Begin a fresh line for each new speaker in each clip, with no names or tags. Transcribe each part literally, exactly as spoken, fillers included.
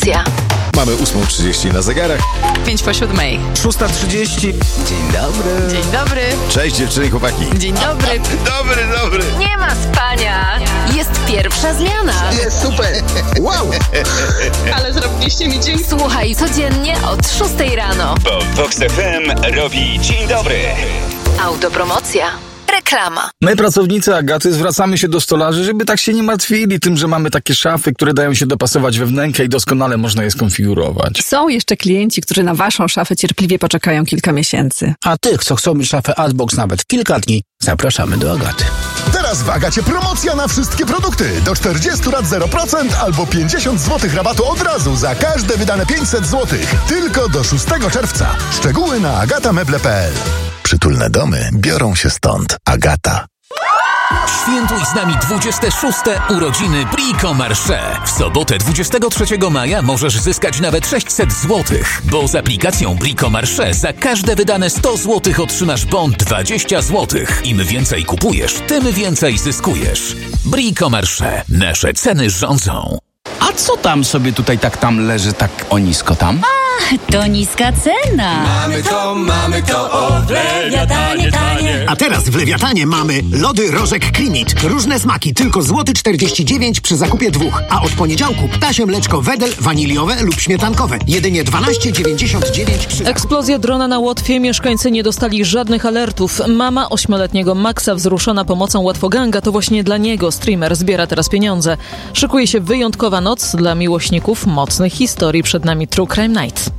Autopromocja.
Mamy ósma trzydzieści na zegarach.
Pięć po siódmej.
szósta trzydzieści. Dzień dobry.
Dzień dobry.
Cześć dziewczyny i chłopaki.
Dzień dobry.
Dobry, dobry.
Nie ma spania. Jest pierwsza zmiana.
Jest super. Wow.
Ale zrobiliście mi dzień.
Słuchaj codziennie od szóstej rano.
Bo Vox F M robi dzień dobry.
Autopromocja. Reklama.
My, pracownicy Agaty, zwracamy się do stolarzy, żeby tak się nie martwili tym, że mamy takie szafy, które dają się dopasować we wnękę i doskonale można je skonfigurować.
Są jeszcze klienci, którzy na waszą szafę cierpliwie poczekają kilka miesięcy.
A tych, co chcą mieć szafę Adbox nawet kilka dni, zapraszamy do Agaty.
Teraz w Agacie promocja na wszystkie produkty. Do czterdziestu lat zero procent albo pięćdziesiąt złotych rabatu od razu za każde wydane pięćset złotych. Tylko do szóstego czerwca. Szczegóły na agatameble kropka p l. Przytulne domy biorą się stąd. Agata.
Świętuj z nami dwudzieste szóste urodziny Brico Marché. W sobotę dwudziestego trzeciego maja możesz zyskać nawet sześćset złotych, bo z aplikacją Brico Marché za każde wydane sto złotych otrzymasz bon dwadzieścia złotych. Im więcej kupujesz, tym więcej zyskujesz. Brico Marché. Nasze ceny rządzą.
A co tam sobie tutaj tak tam leży, tak o nisko tam?
To niska cena.
Mamy to, mamy to, o w Lewiatanie tanie.
A teraz w Lewiatanie mamy lody Rożek Klimit. Różne smaki, tylko złoty czterdzieści dziewięć przy zakupie dwóch. A od poniedziałku ptasie mleczko Wedel, waniliowe lub śmietankowe. Jedynie dwanaście dziewięćdziesiąt dziewięć przy zakupie.
Eksplozja drona na Łotwie. Mieszkańcy nie dostali żadnych alertów. Mama ośmioletniego Maxa wzruszona pomocą Łatwoganga to właśnie dla niego streamer zbiera teraz pieniądze. Szykuje się wyjątkowa noc dla miłośników mocnych historii. Przed nami True Crime Night.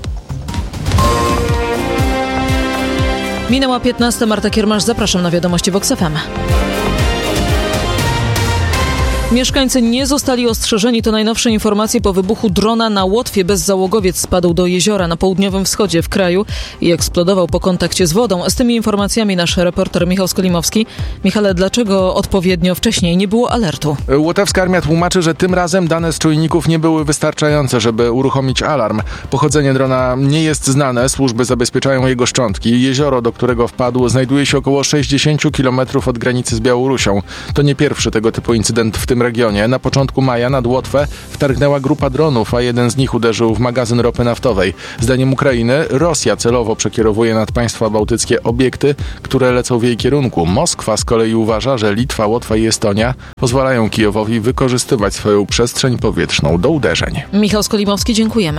Minęła piętnasta. Marta Kiermasz, zapraszam na wiadomości Vox F M. Mieszkańcy nie zostali ostrzeżeni. To najnowsze informacje po wybuchu drona na Łotwie. Bezzałogowiec spadł do jeziora na południowym wschodzie w kraju i eksplodował po kontakcie z wodą. Z tymi informacjami nasz reporter Michał Skolimowski. Michale, dlaczego odpowiednio wcześniej nie było alertu?
Łotewska armia tłumaczy, że tym razem dane z czujników nie były wystarczające, żeby uruchomić alarm. Pochodzenie drona nie jest znane. Służby zabezpieczają jego szczątki. Jezioro, do którego wpadł, znajduje się około sześćdziesiąt kilometrów od granicy z Białorusią. To nie pierwszy tego typu incydent w tym regionie. Na początku maja nad Łotwę wtargnęła grupa dronów, a jeden z nich uderzył w magazyn ropy naftowej. Zdaniem Ukrainy Rosja celowo przekierowuje nad państwa bałtyckie obiekty, które lecą w jej kierunku. Moskwa z kolei uważa, że Litwa, Łotwa i Estonia pozwalają Kijowowi wykorzystywać swoją przestrzeń powietrzną do uderzeń.
Michał Skolimowski, dziękujemy.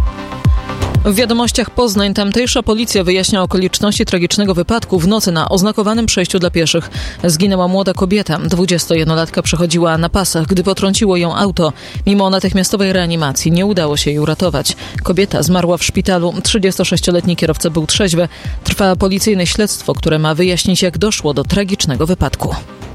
W wiadomościach Poznań tamtejsza policja wyjaśnia okoliczności tragicznego wypadku. W nocy na oznakowanym przejściu dla pieszych zginęła młoda kobieta. dwudziestojednolatka przechodziła na pasach, gdy potrąciło ją auto. Mimo natychmiastowej reanimacji nie udało się jej uratować. Kobieta zmarła w szpitalu. trzydziestosześcioletni kierowca był trzeźwy. Trwa policyjne śledztwo, które ma wyjaśnić, jak doszło do tragicznego wypadku.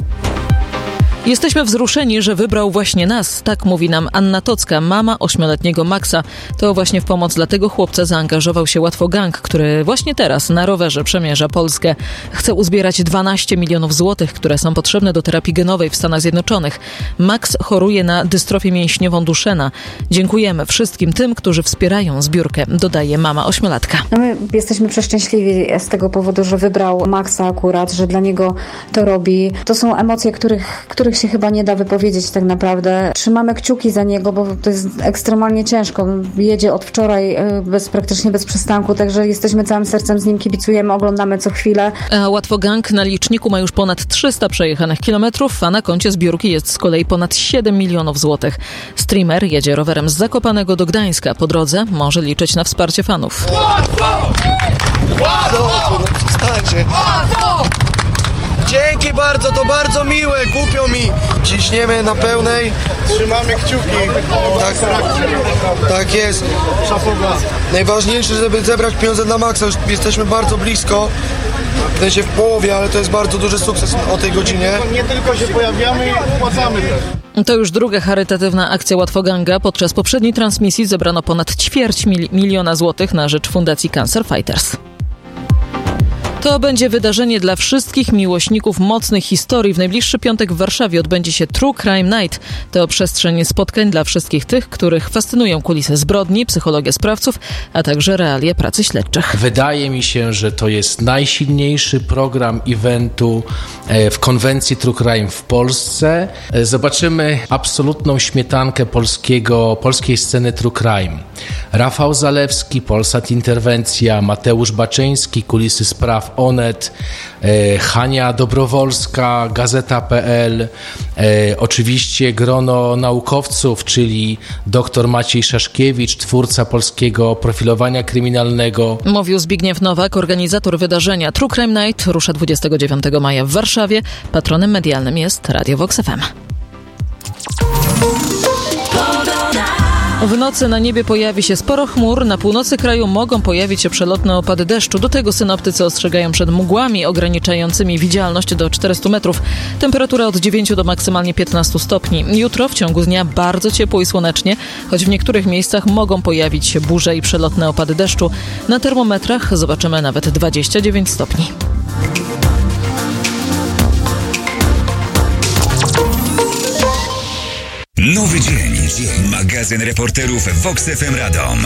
Jesteśmy wzruszeni, że wybrał właśnie nas, tak mówi nam Anna Tocka, mama ośmioletniego Maxa. To właśnie w pomoc dla tego chłopca zaangażował się Łatwogang, który właśnie teraz na rowerze przemierza Polskę. Chce uzbierać dwanaście milionów złotych, które są potrzebne do terapii genowej w Stanach Zjednoczonych. Max choruje na dystrofię mięśniową Duchenne. Dziękujemy wszystkim tym, którzy wspierają zbiórkę, dodaje mama ośmiolatka.
No my jesteśmy przeszczęśliwi z tego powodu, że wybrał Maxa akurat, że dla niego to robi. To są emocje, których, których się chyba nie da wypowiedzieć tak naprawdę. Trzymamy kciuki za niego, bo to jest ekstremalnie ciężko. Jedzie od wczoraj bez, praktycznie bez przystanku, także jesteśmy całym sercem z nim, kibicujemy, oglądamy co chwilę.
A Łatwogang na liczniku ma już ponad trzysta przejechanych kilometrów, a na koncie zbiórki jest z kolei ponad siedem milionów złotych. Streamer jedzie rowerem z Zakopanego do Gdańska. Po drodze może liczyć na wsparcie fanów.
Łatwo! Łatwo! Łatwo! Dzięki bardzo, to bardzo miłe, głupio mi. Ciśniemy na pełnej, trzymamy kciuki. Tak, tak jest. Najważniejsze, żeby zebrać pieniądze dla Maxa, już jesteśmy bardzo blisko. W sensie w połowie, ale to jest bardzo duży sukces o tej godzinie. Nie tylko się pojawiamy i płacamy też.
To już druga charytatywna akcja Łatwoganga. Podczas poprzedniej transmisji zebrano ponad ćwierć mil- miliona złotych na rzecz Fundacji Cancer Fighters. To będzie wydarzenie dla wszystkich miłośników mocnych historii. W najbliższy piątek w Warszawie odbędzie się True Crime Night. To przestrzeń spotkań dla wszystkich tych, których fascynują kulisy zbrodni, psychologia sprawców, a także realia pracy śledczych.
Wydaje mi się, że to jest najsilniejszy program eventu w konwencji True Crime w Polsce. Zobaczymy absolutną śmietankę polskiego, polskiej sceny True Crime. Rafał Zalewski, Polsat Interwencja, Mateusz Baczyński, Kulisy Spraw Onet, e, Hania Dobrowolska, Gazeta kropka pe el, e, oczywiście grono naukowców, czyli dr Maciej Szaszkiewicz, twórca polskiego profilowania kryminalnego.
Mówił Zbigniew Nowak, organizator wydarzenia True Crime Night. Rusza dwudziestego dziewiątego maja w Warszawie. Patronem medialnym jest Radio Vox F M. W nocy na niebie pojawi się sporo chmur. Na północy kraju mogą pojawić się przelotne opady deszczu. Do tego synoptycy ostrzegają przed mgłami ograniczającymi widzialność do czterystu metrów. Temperatura od dziewięciu do maksymalnie piętnastu stopni. Jutro w ciągu dnia bardzo ciepło i słonecznie, choć w niektórych miejscach mogą pojawić się burze i przelotne opady deszczu. Na termometrach zobaczymy nawet dwadzieścia dziewięć stopni.
Nowy dzień. Magazyn reporterów Vox F M Radom.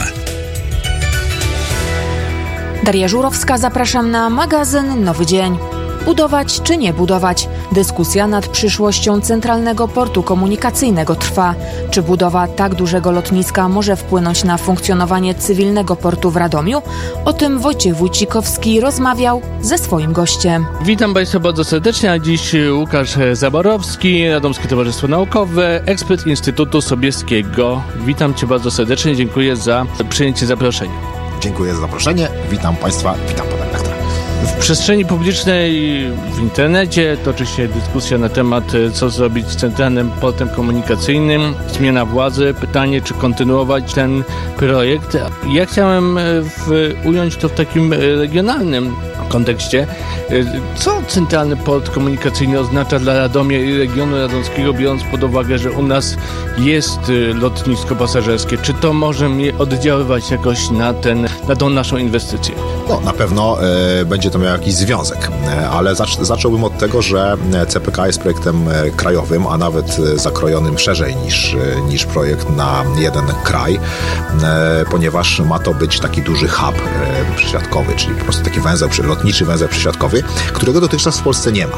Daria Żurowska, zapraszam na magazyn Nowy Dzień. Budować czy nie budować? Dyskusja nad przyszłością Centralnego Portu Komunikacyjnego trwa. Czy budowa tak dużego lotniska może wpłynąć na funkcjonowanie cywilnego portu w Radomiu? O tym Wojciech Wójcikowski rozmawiał ze swoim gościem.
Witam Państwa bardzo serdecznie, a dziś Łukasz Zaborowski, Radomskie Towarzystwo Naukowe, ekspert Instytutu Sobieskiego. Witam Cię bardzo serdecznie, dziękuję za przyjęcie zaproszenia.
Dziękuję za zaproszenie, witam Państwa, witam Pana redaktora.
W przestrzeni publicznej, w internecie toczy się dyskusja na temat, co zrobić z Centralnym Portem Komunikacyjnym, zmiana władzy, pytanie, czy kontynuować ten projekt. Ja chciałem w, ująć to w takim regionalnym kontekście. Co Centralny Port Komunikacyjny oznacza dla Radomia i regionu radomskiego, biorąc pod uwagę, że u nas jest lotnisko pasażerskie? Czy to może oddziaływać jakoś na, ten, na tą naszą inwestycję?
No, na pewno e, będzie to miało jakiś związek, e, ale zacz, zacząłbym od tego, że C P K jest projektem e, krajowym, a nawet e, zakrojonym szerzej niż, e, niż projekt na jeden kraj, e, ponieważ ma to być taki duży hub e, przysiadkowy, czyli po prostu taki węzeł, lotniczy węzeł przysiadkowy, którego dotychczas w Polsce nie ma.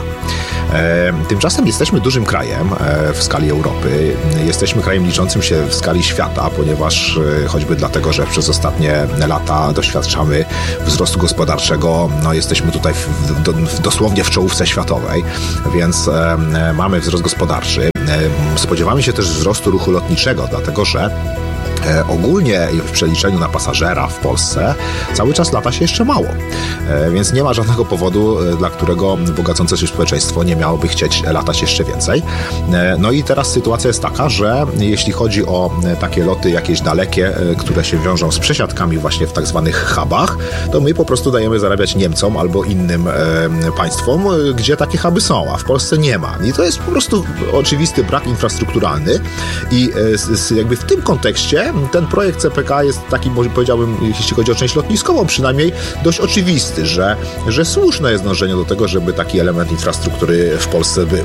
E, tymczasem jesteśmy dużym krajem e, w skali Europy. Jesteśmy krajem liczącym się w skali świata, ponieważ e, choćby dlatego, że przez ostatnie lata doświadczamy wzrostu gospodarczego, no jesteśmy tutaj w, do, w, dosłownie w czołówce światowej, więc e, mamy wzrost gospodarczy. E, spodziewamy się też wzrostu ruchu lotniczego, dlatego że E, ogólnie w przeliczeniu na pasażera w Polsce cały czas lata się jeszcze mało, e, więc nie ma żadnego powodu, e, dla którego bogacące się społeczeństwo nie miałoby chcieć latać jeszcze więcej. E, no i teraz sytuacja jest taka, że jeśli chodzi o e, takie loty jakieś dalekie, e, które się wiążą z przesiadkami właśnie w tak zwanych hubach, to my po prostu dajemy zarabiać Niemcom albo innym e, państwom, e, gdzie takie huby są, a w Polsce nie ma. I to jest po prostu oczywisty brak infrastrukturalny i e, s, jakby w tym kontekście ten projekt C P K jest taki, powiedziałbym, jeśli chodzi o część lotniskową, przynajmniej dość oczywisty, że, że słuszne jest dążenie do tego, żeby taki element infrastruktury w Polsce był.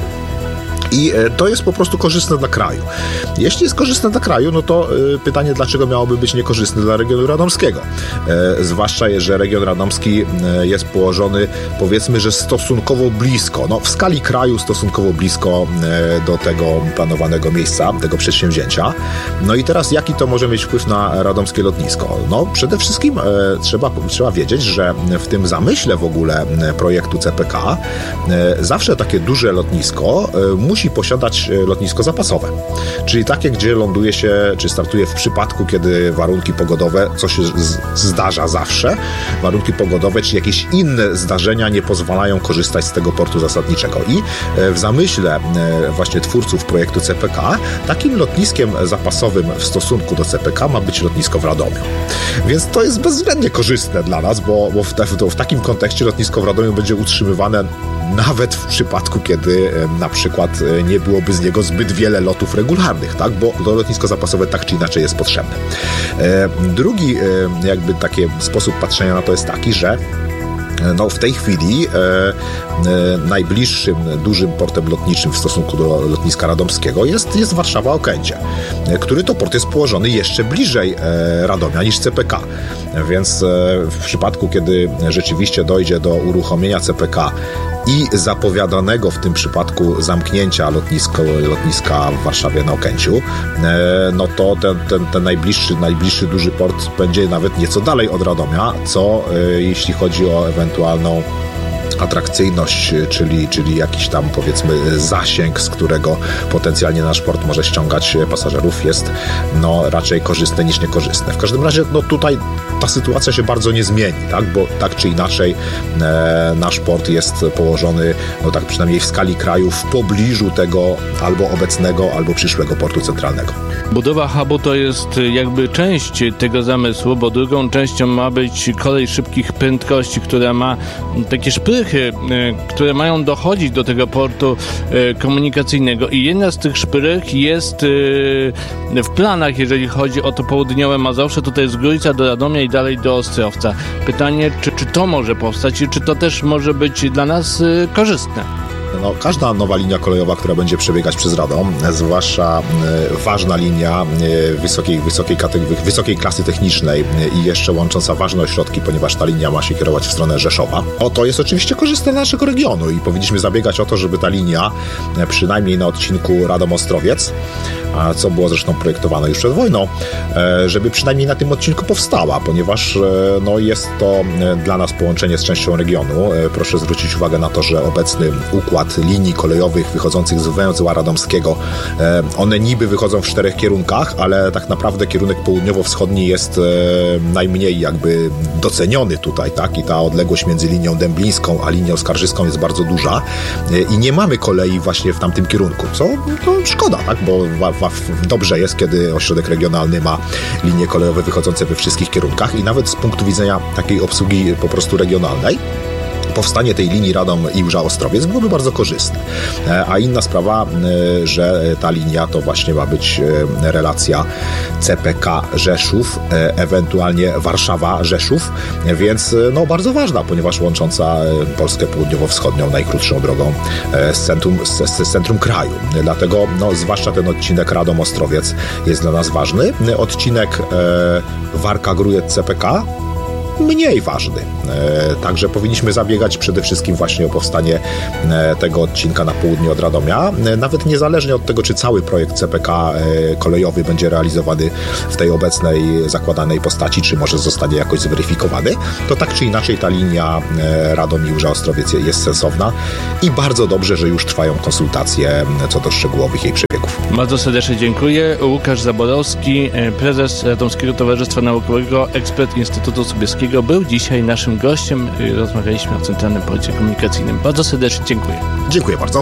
I to jest po prostu korzystne dla kraju. Jeśli jest korzystne dla kraju, no to pytanie, dlaczego miałoby być niekorzystne dla regionu radomskiego? E, zwłaszcza, że region radomski jest położony, powiedzmy, że stosunkowo blisko, no w skali kraju stosunkowo blisko do tego planowanego miejsca, tego przedsięwzięcia. No i teraz jaki to może mieć wpływ na radomskie lotnisko? No przede wszystkim e, trzeba, trzeba wiedzieć, że w tym zamyśle w ogóle projektu C P K e, zawsze takie duże lotnisko e, musi musi posiadać lotnisko zapasowe, czyli takie, gdzie ląduje się, czy startuje w przypadku, kiedy warunki pogodowe, co się z- zdarza zawsze, warunki pogodowe, czy jakieś inne zdarzenia nie pozwalają korzystać z tego portu zasadniczego. I w zamyśle właśnie twórców projektu C P K takim lotniskiem zapasowym w stosunku do C P K ma być lotnisko w Radomiu. Więc to jest bezwzględnie korzystne dla nas, bo, bo w, te, w takim kontekście lotnisko w Radomiu będzie utrzymywane nawet w przypadku, kiedy na przykład nie byłoby z niego zbyt wiele lotów regularnych, tak? Bo to lotnisko zapasowe tak czy inaczej jest potrzebne. Drugi jakby taki sposób patrzenia na to jest taki, że No, w tej chwili e, e, najbliższym dużym portem lotniczym w stosunku do lotniska radomskiego jest, jest Warszawa-Okęcie, e, który to port jest położony jeszcze bliżej e, Radomia niż C P K. Więc e, w przypadku, kiedy rzeczywiście dojdzie do uruchomienia C P K i zapowiadanego w tym przypadku zamknięcia lotnisko, lotniska w Warszawie na Okęciu, e, no to ten, ten, ten najbliższy, najbliższy duży port będzie nawet nieco dalej od Radomia, co e, jeśli chodzi o ewentualną atrakcyjność, czyli, czyli jakiś tam powiedzmy zasięg, z którego potencjalnie nasz port może ściągać pasażerów, jest no raczej korzystne niż niekorzystne. W każdym razie no tutaj ta sytuacja się bardzo nie zmieni, tak? Bo tak czy inaczej e, nasz port jest położony, no tak przynajmniej w skali kraju, w pobliżu tego albo obecnego, albo przyszłego portu centralnego.
Budowa hubu to jest jakby część tego zamysłu, bo drugą częścią ma być kolej szybkich prędkości, która ma takie szprychy, które mają dochodzić do tego portu komunikacyjnego i jedna z tych szprych jest w planach, jeżeli chodzi o to południowe Mazowsze, tutaj z Grójca do Radomia i dalej do Ostrowca. Pytanie, czy, czy to może powstać i czy to też może być dla nas korzystne?
No, każda nowa linia kolejowa, która będzie przebiegać przez Radom, zwłaszcza e, ważna linia e, wysokiej, wysokiej, kategorii, wysokiej klasy technicznej e, i jeszcze łącząca ważne ośrodki, ponieważ ta linia ma się kierować w stronę Rzeszowa, o to jest oczywiście korzystne dla naszego regionu i powinniśmy zabiegać o to, żeby ta linia, e, przynajmniej na odcinku Radom-Ostrowiec, a co było zresztą projektowane już przed wojną, e, żeby przynajmniej na tym odcinku powstała, ponieważ e, no, jest to e, dla nas połączenie z częścią regionu. E, proszę zwrócić uwagę na to, że obecny układ linii kolejowych wychodzących z węzła radomskiego, e, one niby wychodzą w czterech kierunkach, ale tak naprawdę kierunek południowo-wschodni jest e, najmniej jakby doceniony tutaj, tak? I ta odległość między linią dęblińską a linią skarżyską jest bardzo duża e, i nie mamy kolei właśnie w tamtym kierunku, co to szkoda, tak? Bo wa, wa, dobrze jest, kiedy ośrodek regionalny ma linie kolejowe wychodzące we wszystkich kierunkach i nawet z punktu widzenia takiej obsługi po prostu regionalnej powstanie tej linii Radom-Iłża-Ostrowiec byłoby bardzo korzystne. A inna sprawa, że ta linia to właśnie ma być relacja C P K Rzeszów, ewentualnie Warszawa-Rzeszów, więc no bardzo ważna, ponieważ łącząca Polskę południowo-wschodnią najkrótszą drogą z centrum, z, z centrum kraju. Dlatego no, zwłaszcza ten odcinek Radom-Ostrowiec jest dla nas ważny. Odcinek Warka-Grójec-C P K mniej ważny. E, także powinniśmy zabiegać przede wszystkim właśnie o powstanie e, tego odcinka na południe od Radomia. E, nawet niezależnie od tego, czy cały projekt C P K e, kolejowy będzie realizowany w tej obecnej zakładanej postaci, czy może zostanie jakoś zweryfikowany, to tak czy inaczej ta linia e, Radom-Iłża-Ostrowiec jest sensowna i bardzo dobrze, że już trwają konsultacje co do szczegółowych jej przebiegów.
Bardzo serdecznie dziękuję. Łukasz Zaborowski, prezes Radomskiego Towarzystwa Naukowego, ekspert Instytutu Sobieskiego, był dzisiaj naszym gościem. Rozmawialiśmy o Centralnym Porcie Komunikacyjnym. Bardzo serdecznie dziękuję.
Dziękuję bardzo.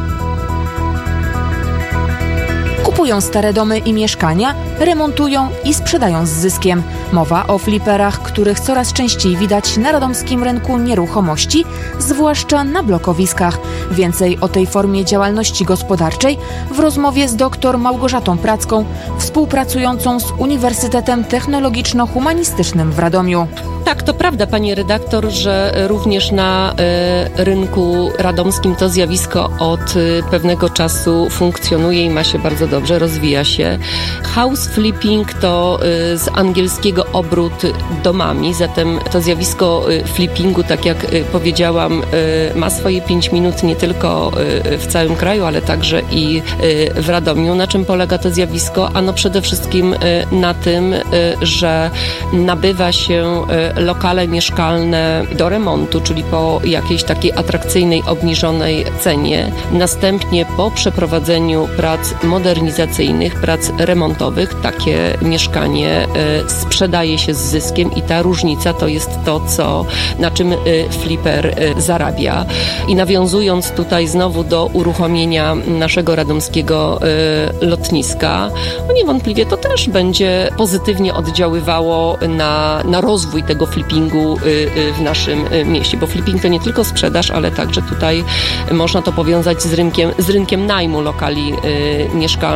Kupują stare domy i mieszkania, remontują i sprzedają z zyskiem. Mowa o fliperach, których coraz częściej widać na radomskim rynku nieruchomości, zwłaszcza na blokowiskach. Więcej o tej formie działalności gospodarczej w rozmowie z dr Małgorzatą Pracką, współpracującą z Uniwersytetem Technologiczno-Humanistycznym w Radomiu.
Tak, to prawda, pani redaktor, że również na y, rynku radomskim to zjawisko od y, pewnego czasu funkcjonuje i ma się bardzo dobrze, rozwija się. House flipping to y, z angielskiego obrót domami, zatem to zjawisko y, flippingu, tak jak y, powiedziałam, y, ma swoje pięć minut nie tylko y, w całym kraju, ale także i y, w Radomiu. Na czym polega to zjawisko? Ano przede wszystkim y, na tym, y, że nabywa się y, lokale mieszkalne do remontu, czyli po jakiejś takiej atrakcyjnej, obniżonej cenie. Następnie po przeprowadzeniu prac modernizacyjnych, prac remontowych, takie mieszkanie y, sprzedaje się z zyskiem i ta różnica to jest to, co, na czym y, flipper y, zarabia. I nawiązując tutaj znowu do uruchomienia naszego radomskiego y, lotniska, no niewątpliwie to też będzie pozytywnie oddziaływało na, na rozwój tego flippingu w naszym mieście, bo flipping to nie tylko sprzedaż, ale także tutaj można to powiązać z rynkiem, z rynkiem najmu lokali mieszkalnych,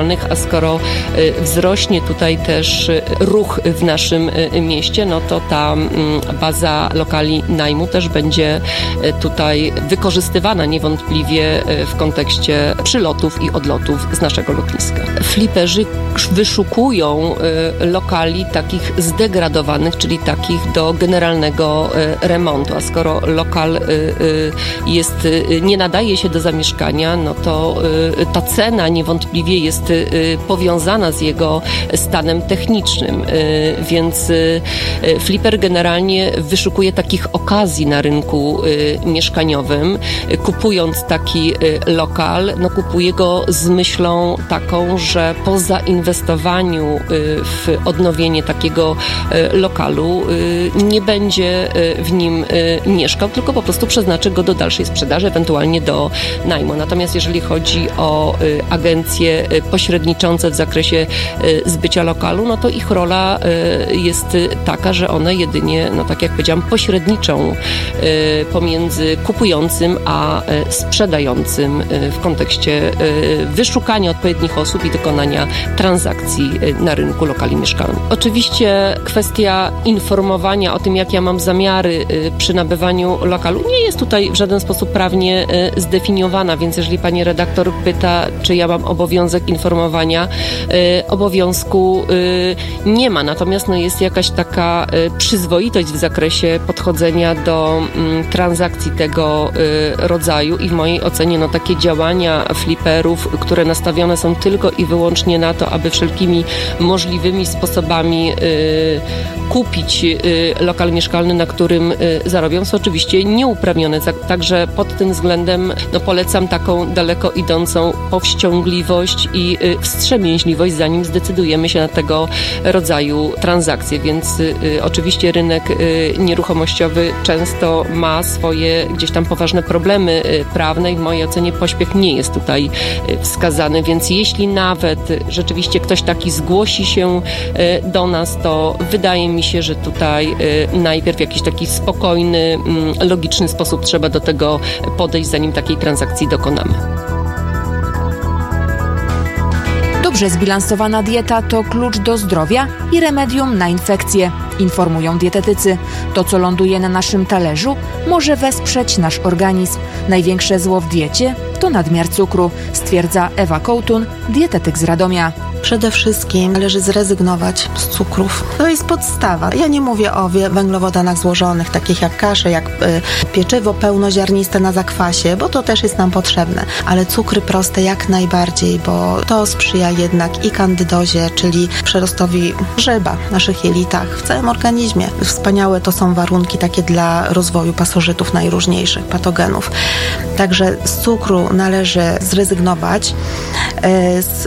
degradowanych, a skoro wzrośnie tutaj też ruch w naszym mieście, no to ta baza lokali najmu też będzie tutaj wykorzystywana niewątpliwie w kontekście przylotów i odlotów z naszego lotniska. Fliperzy wyszukują lokali takich zdegradowanych, czyli takich do generalnego remontu, a skoro lokal jest, nie nadaje się do zamieszkania, no to ta cena niewątpliwie jest powiązana z jego stanem technicznym, więc fliper generalnie wyszukuje takich okazji na rynku mieszkaniowym. Kupując taki lokal, no kupuje go z myślą taką, że po zainwestowaniu w odnowienie takiego lokalu nie będzie w nim mieszkał, tylko po prostu przeznaczy go do dalszej sprzedaży, ewentualnie do najmu. Natomiast jeżeli chodzi o agencje pośredniczące w zakresie zbycia lokalu, no to ich rola jest taka, że one jedynie, no tak jak powiedziałam, pośredniczą pomiędzy kupującym a sprzedającym w kontekście wyszukania odpowiednich osób i dokonania transakcji na rynku lokali mieszkalnych. Oczywiście kwestia informowania o tym, jak ja mam zamiary przy nabywaniu lokalu, nie jest tutaj w żaden sposób prawnie zdefiniowana, więc jeżeli pani redaktor pyta, czy ja mam obowiązek informowania, obowiązku nie ma. Natomiast no, jest jakaś taka przyzwoitość w zakresie podchodzenia do transakcji tego rodzaju i w mojej ocenie no, takie działania fliperów, które nastawione są tylko i wyłącznie na to, aby wszelkimi możliwymi sposobami kupić lokal mieszkalny, na którym zarobią, są oczywiście nieuprawnione. Także pod tym względem no, polecam taką daleko idącą powściągliwość i wstrzemięźliwość, zanim zdecydujemy się na tego rodzaju transakcje. Więc y, oczywiście rynek y, nieruchomościowy często ma swoje gdzieś tam poważne problemy y, prawne i w mojej ocenie pośpiech nie jest tutaj y, wskazany. Więc jeśli nawet rzeczywiście ktoś taki zgłosi się y, do nas, to wydaje mi się, że tutaj y, najpierw w jakiś taki spokojny, y, logiczny sposób trzeba do tego podejść, zanim takiej transakcji dokonamy.
Dobrze zbilansowana dieta to klucz do zdrowia i remedium na infekcje, informują dietetycy. To, co ląduje na naszym talerzu, może wesprzeć nasz organizm. Największe zło w diecie to nadmiar cukru, stwierdza Ewa Kołtun, dietetyk z Radomia.
Przede wszystkim należy zrezygnować z cukrów. To jest podstawa. Ja nie mówię o węglowodanach złożonych, takich jak kasze, jak y, pieczywo pełnoziarniste na zakwasie, bo to też jest nam potrzebne. Ale cukry proste jak najbardziej, bo to sprzyja jednak i kandydozie, czyli przerostowi grzyba w naszych jelitach, w całym organizmie. Wspaniałe to są warunki takie dla rozwoju pasożytów najróżniejszych, patogenów. Także z cukru należy zrezygnować. Z